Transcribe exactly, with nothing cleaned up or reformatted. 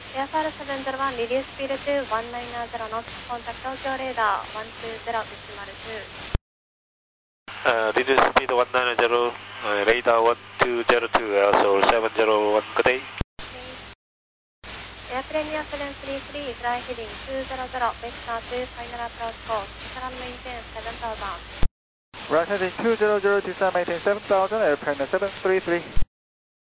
エアファールセブンゼロワン、リリースフィールトワンナインゼロノット、コンタクト東京レーダーワンツーゼロいちまるツー。 Uh, this is speed one nine zero, uh, radar one two zero two, also seven zero one, good day. Air Premier seven three three, dry heading two zero zero, vector two, final approach course, descend maintain seven thousand. Right heading two zero zero, descend maintain seven thousand, Air Premier seven three three.